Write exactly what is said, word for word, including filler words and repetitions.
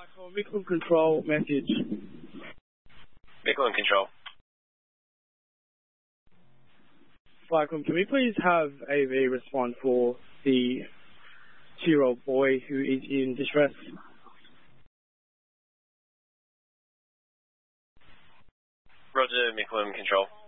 Vehicle control message. Vehicle in control. Flycom, can we please have A V respond for the two-year-old boy who is in distress? Roger, vehicle in control.